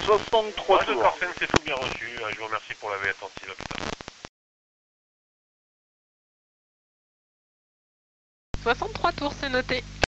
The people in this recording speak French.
63 de tours. Corsen, c'est tout bien reçu. Je vous remercie pour la veille attentive. À plus tard. 63 tours, c'est noté.